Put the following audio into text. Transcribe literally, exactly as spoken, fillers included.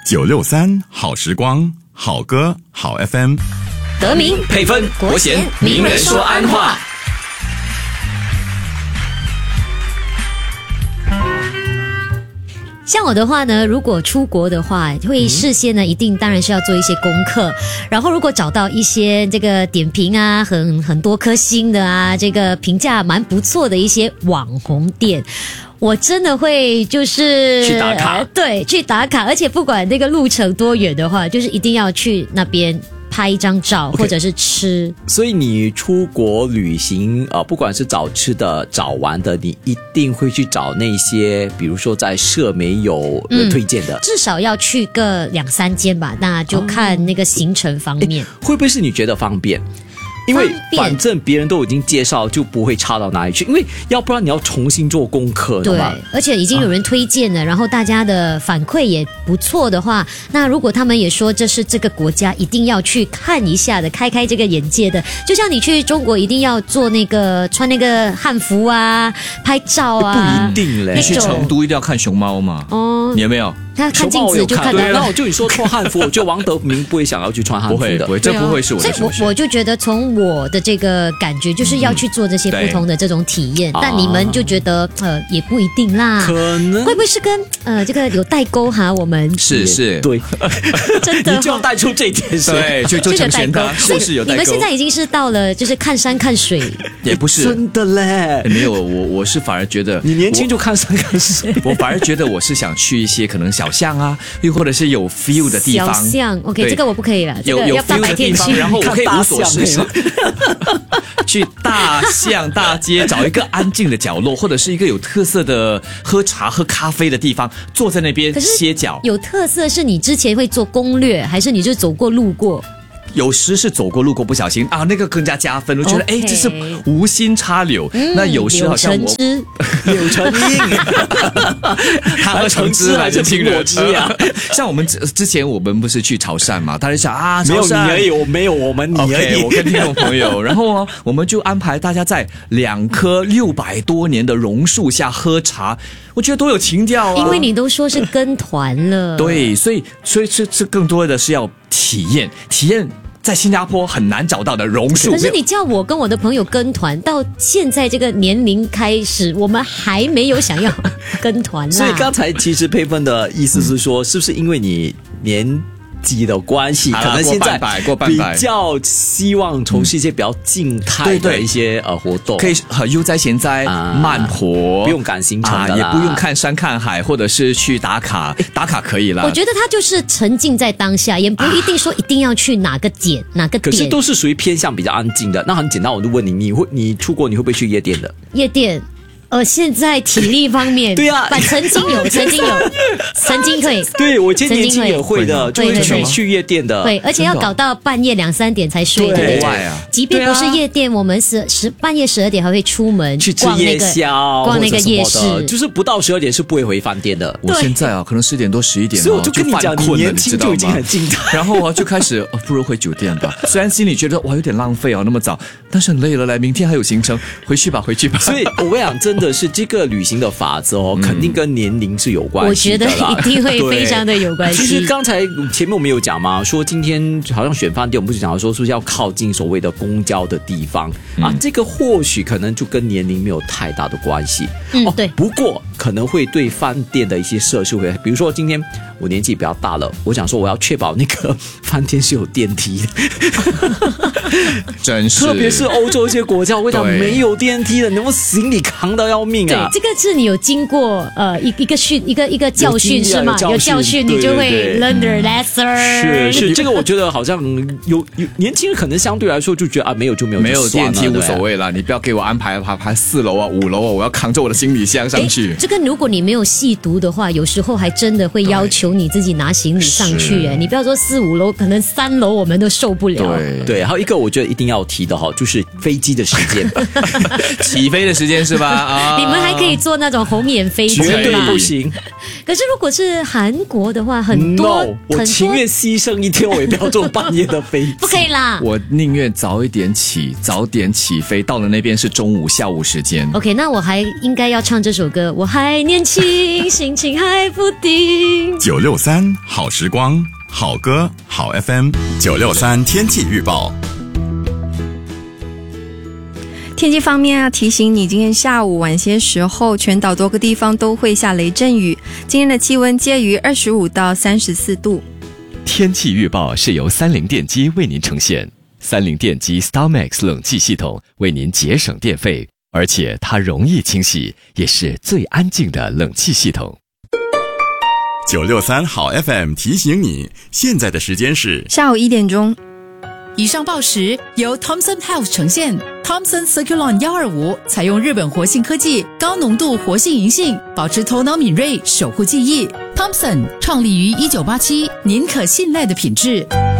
九六三好时光，好歌好 F M。 得名配分国贤名人说安话。 像我的话呢，如果出国的话，会事先呢一定当然是要做一些功课，然后如果找到一些这个点评啊很很多颗星的啊，这个评价蛮不错的一些网红店，我真的会就是去打卡， 对，去打卡，而且不管那个路程多远的话，就是一定要去那边拍一张照， okay. 或者是吃。 所以你出国旅行，呃，不管是找吃的、找玩的，你一定会去找那些，比如说在社媒有、嗯、推荐的， 至少要去个两三间吧。那就看那个行程方面， 哦、会不会是你觉得方便？因为反正别人都已经介绍，就不会差到哪里去。因为要不然你要重新做功课， 对，而且已经有人推荐了、啊，然后大家的反馈也不错的话，那如果他们也说这是这个国家一定要去看一下的，开开这个眼界的，就像你去中国一定要做那个穿那个汉服啊，拍照啊， 不一定嘞。 你去成都一定要看熊猫嘛？哦，你有没有？ 他看镜子就看到了。 那我就你说穿汉服，我觉得王德明不会想要去穿汉服的， 不会，不会，这不会是我的首选。 所以我我就觉得从我的这个感觉，就是要去做这些不同的这种体验。嗯、但你们就觉得呃也不一定啦， 可能会不会是跟呃这个有代沟哈？我们是是对， 真的、哦、 你就要带出这一点， 对，就就呈现它是是有代沟。 你们现在已经是到了就是看山看水， 也不是真的嘞， 没有我我是反而觉得你年轻就看山看水， 我反而觉得我是想去一些可能小巷啊。又或者是有 feel 的地方， 小巷 OK， 这个我不可以了， 有有 feel 的地方，然后我可以无所事事，去大巷大街找一个安静的角落，或者是一个有特色的喝茶喝咖啡的地方，坐在那边歇脚。 有特色是你之前会做攻略，还是你就走过路过？ 有时是走过路过不小心啊，那个更加加分。我觉得哎、okay ，这是无心插柳。嗯、那有时好像我柳成荫， 他和橙汁还是苹果汁呀？像我们之前我们不是去潮汕嘛，大家想啊， 没有你而已，我没有我们你而已。 Okay, 我跟听众朋友，然后我们就安排大家在两棵六百多年的榕树下喝茶。我觉得多有情调啊！ 因为你都说是跟团了， 对，所以所以这这更多的是要体验体验。在新加坡很难找到的榕树， 可是你叫我跟我的朋友跟团，到现在这个年龄开始，我们还没有想要跟团啦。 所以刚才其实佩芬的意思是说，嗯、是不是因为你年纪的关系，可能现在比较希望从事一些比较静态的一些呃活动， 可以很悠哉闲哉、啊、慢活， 不用赶行程的啦、 啊，也不用看山看海，或者是去打卡，打卡可以啦。 我觉得他就是沉浸在当下，也不一定说一定要去哪个点、啊、哪个点， 可是都是属于偏向比较安静的。那很简单，我就问你，你会你出国你会不会去夜店的？ 夜店。呃，现在体力方面， 对啊， 曾经有，曾经有，曾经会， 对我以前年轻也会的，就会去去夜店的， 对，而且要搞到半夜两三点才睡，对不对？即便不是夜店，我们十十半夜十二点还会出门去吃夜宵， 逛那个夜市， 就是不到十二点是不会回饭店的。 我现在啊，可能十点多十一点， 所以我就跟你讲，你年轻就已经很静态， 然后我就开始不如回酒店吧。虽然心里觉得哇有点浪费啊，那么早，但是很累了，来明天还有行程，回去吧，回去吧。 所以我跟你讲，真的是这个旅。旅行的法则哦，肯定跟年龄是有关系的啦。 我觉得一定会非常的有关系。 其实刚才前面我们有讲嘛，说今天好像选饭店，我们不是讲说是不是要靠近所谓的公交的地方、嗯、啊？这个或许可能就跟年龄没有太大的关系。 嗯，哦、对。 不过可能会对饭店的一些设施会，比如说今天我年纪比较大了，我想说我要确保那个饭店是有电梯的。 真是， 特别是欧洲一些国家，我跟你讲没有电梯的，你们行李扛到要命啊！ 对，这个是你有经过呃一一个训一个一个教训是吗？有教训你就会 learn the lesson。 是是，这个我觉得好像有有年轻人可能相对来说就觉得啊没有就没有， 没有电梯无所谓啦，你不要给我安排排排四楼啊五楼啊，我要扛着我的行李箱上去。 这个如果你没有细读的话，有时候还真的会要求你自己拿行李上去哎，你不要说四五楼，可能三楼我们都受不了。 对对，还有一个我觉得一定要提的哈，就是飞机的时间， 起飞的时间是吧？啊， 你们还可以坐那种红眼飞机， 绝对不行。 可是如果是韩国的话，很多， no, 我情愿牺牲一天，我也不要坐半夜的飞机。 不可以啦， 我宁愿早一点起，早点起飞，到了那边是中午、下午时间。 OK， 那我还应该要唱这首歌，我还年轻，心情还不定。 九六三好时光，好歌好 F M。九六三天气预报。 天气方面要提醒你，今天下午晚些时候，全岛多个地方都会下雷阵雨。今天的气温介于二十五到三十四度。 天气预报是由三菱电机为您呈现。三菱电机 StarMax 冷气系统为您节省电费，而且它容易清洗，也是最安静的冷气系统。 九六三好 F M 提醒你，现在的时间是下午一点钟。 以上报时由 Thomson Health 呈现。Thomson Circulon 一二五采用日本活性科技，高浓度活性银杏，保持头脑敏锐，守护记忆。Thomson 创立于一九八七，您可信赖的品质。